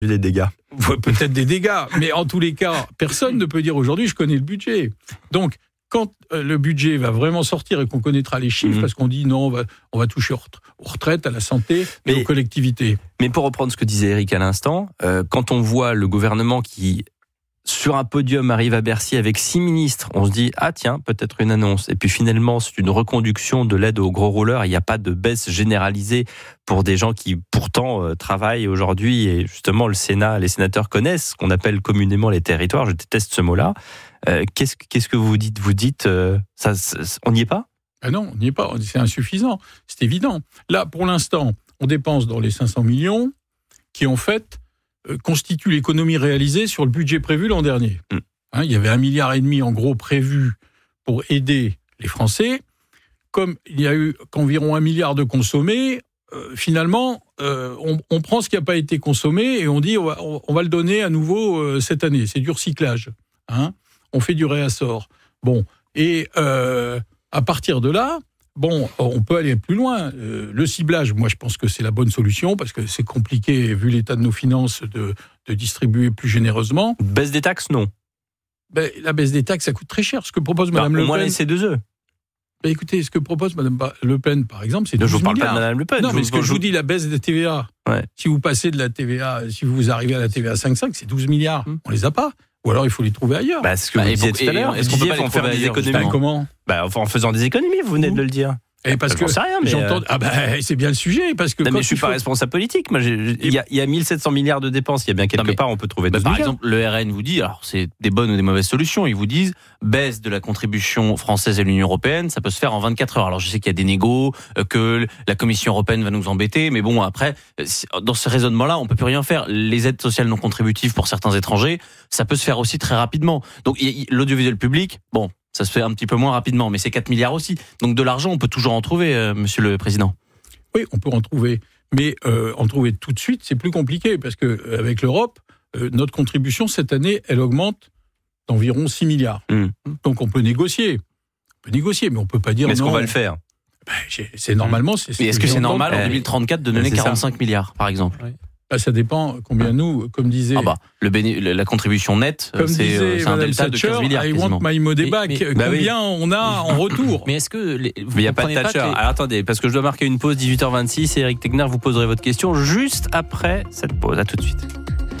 des dégâts. Peut-être des dégâts, mais en tous les cas, personne ne peut dire aujourd'hui je connais le budget. Donc, quand le budget va vraiment sortir et qu'on connaîtra les chiffres, parce qu'on dit non, on va toucher aux retraites, à la santé et aux collectivités. Mais pour reprendre ce que disait Eric à l'instant, quand on voit le gouvernement qui, sur un podium, arrive à Bercy avec 6 ministres, on se dit, ah tiens, peut-être une annonce. Et puis finalement, c'est une reconduction de l'aide aux gros rouleurs. Il n'y a pas de baisse généralisée pour des gens qui pourtant travaillent aujourd'hui. Et justement, le Sénat, les sénateurs connaissent ce qu'on appelle communément les territoires. Je déteste ce mot-là. Qu'est-ce que vous dites ? Vous dites, on n'y est pas ? Ah non, on n'y est pas. C'est insuffisant. C'est évident. Là, pour l'instant, on dépense dans les 500 millions qui, en fait, constituent l'économie réalisée sur le budget prévu l'an dernier. Il y avait 1,5 milliard en gros prévu pour aider les Français. Comme il y a eu qu'environ 1 milliard de consommés, finalement, on prend ce qui n'a pas été consommé et on dit on va le donner à nouveau cette année. C'est du recyclage. On fait du réassort. Bon, et à partir de là, on peut aller plus loin. Le ciblage, moi, je pense que c'est la bonne solution parce que c'est compliqué, vu l'état de nos finances, de distribuer plus généreusement. Baisse des taxes, non. La baisse des taxes, ça coûte très cher. Ce que propose Mme Le Pen... Au moins les C2E. Écoutez, ce que propose Mme Le Pen, par exemple, c'est 12 milliards. Je ne parle pas de Mme Le Pen. Non, mais ce que je vous dis, la baisse de TVA, si vous passez de la TVA, si vous arrivez à la TVA 5,5, c'est 12 milliards. On ne les a pas. Ou alors il faut les trouver ailleurs. Ce que vous disiez tout à l'heure, est-ce qu'on peut pas les trouver des économies ? Comment ? En faisant des économies, vous venez de le dire. Et parce que j'en sais rien, mais j'entends. C'est bien le sujet, parce que. Non, mais je suis pas responsable politique. Moi, il y a 1700 milliards de dépenses. Il y a bien quelque part, on peut trouver 12 par milliards. exemple, le RN vous dit, alors c'est des bonnes ou des mauvaises solutions. Ils vous disent baisse de la contribution française à l'Union européenne, ça peut se faire en 24 heures. Alors je sais qu'il y a des négos, que la Commission européenne va nous embêter, mais bon, après, dans ce raisonnement-là, on peut plus rien faire. Les aides sociales non contributives pour certains étrangers, ça peut se faire aussi très rapidement. Donc l'audiovisuel public, ça se fait un petit peu moins rapidement, mais c'est 4 milliards aussi. Donc de l'argent, on peut toujours en trouver, Monsieur le Président. Oui, on peut en trouver. Mais en trouver tout de suite, c'est plus compliqué, parce qu'avec l'Europe, notre contribution, cette année, elle augmente d'environ 6 milliards. Donc on peut négocier. Mais on ne peut pas dire non. Mais est-ce qu'on va le faire ? C'est normalement... Mais est-ce que c'est normal en 2034 de donner 45 milliards, par exemple ? Ça dépend combien nous, comme disait... la contribution nette, c'est un delta de 15 milliards. I want my money back. Combien on a en retour ? Mais est-ce que... Mais il n'y a pas de Thatcher. Alors attendez, parce que je dois marquer une pause, 18h26, et Eric Tegner, vous poserez votre question juste après cette pause. À tout de suite.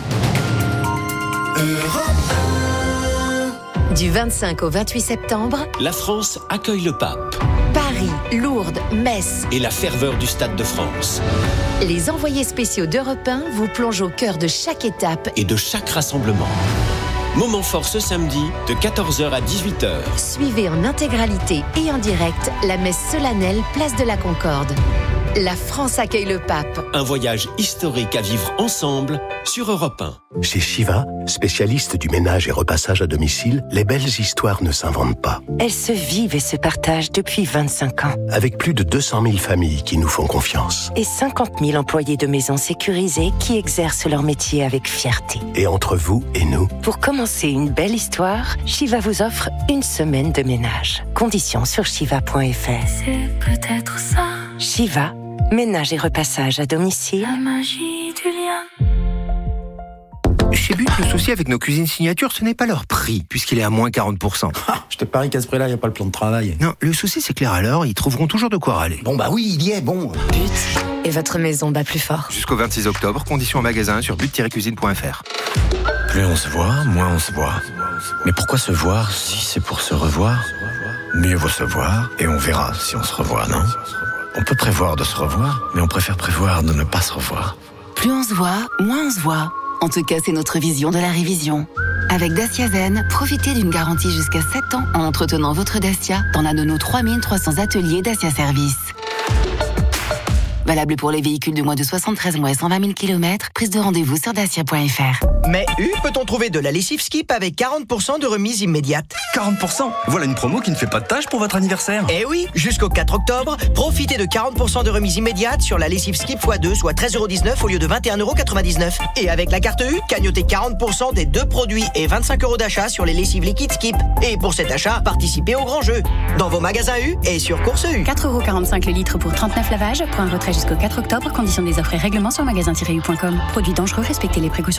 Du 25 au 28 septembre, la France accueille le pape. Paris, Lourdes, Metz et la ferveur du Stade de France. Les envoyés spéciaux d'Europe 1 vous plongent au cœur de chaque étape et de chaque rassemblement. Moment fort ce samedi de 14h à 18h. Suivez en intégralité et en direct la messe solennelle Place de la Concorde. La France accueille le pape. Un voyage historique à vivre ensemble sur Europe 1. Chez Shiva, spécialiste du ménage et repassage à domicile, les belles histoires ne s'inventent pas. Elles se vivent et se partagent depuis 25 ans. Avec plus de 200 000 familles qui nous font confiance. Et 50 000 employés de maisons sécurisées qui exercent leur métier avec fierté. Et entre vous et nous, pour commencer une belle histoire, Shiva vous offre une semaine de ménage. Conditions sur shiva.fr. C'est peut-être ça. Shiva, ménage et repassage à domicile. La magie du lien. Chez But, le souci avec nos cuisines signatures, ce n'est pas leur prix, puisqu'il est à moins 40%. Je te parie qu'à ce prix-là, il n'y a pas le plan de travail. Non, le souci, c'est que les râleurs, ils trouveront toujours de quoi râler. Bon, oui, il y est, bon. But, et votre maison bat plus fort. Jusqu'au 26 octobre, conditions en magasin sur but-cuisine.fr. Plus on se voit, moins on se voit. Mais pourquoi se voir si c'est pour se revoir ? Mieux vaut se voir, et on verra si on se revoit, non ? On peut prévoir de se revoir, mais on préfère prévoir de ne pas se revoir. Plus on se voit, moins on se voit. En tout cas, c'est notre vision de la révision. Avec Dacia Zen, profitez d'une garantie jusqu'à 7 ans en entretenant votre Dacia dans l'un de nos 3300 ateliers Dacia Service. Valable pour les véhicules de moins de 73 mois et 120 000 km, prise de rendez-vous sur dacia.fr. Mais peut-on trouver de la lessive Skip avec 40% de remise immédiate? 40%? Voilà une promo qui ne fait pas de tâche pour votre anniversaire. Eh oui, jusqu'au 4 octobre, profitez de 40% de remise immédiate sur la lessive Skip x2, soit 13,19€ au lieu de 21,99€. Et avec la carte U, cagnotez 40% des 2 produits et 25€ d'achat sur les lessives liquides Skip. Et pour cet achat, participez au grand jeu. Dans vos magasins U et sur Course U. 4,45€ le litre pour 39 lavages. Pour un retrait jusqu'au 4 octobre, conditions des offres et règlements sur magasin-u.com. Produits dangereux, respectez les précautions